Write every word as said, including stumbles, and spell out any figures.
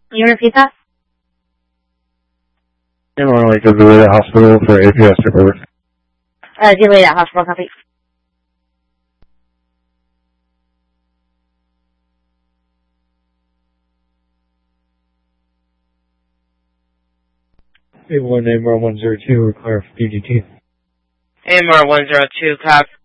Can you repeat that? And we're like to Delayed Hospital for A P S report. Uh, Delayed Hospital, copy. A one, A M R one zero two, require D G T. A M R one zero two, copy.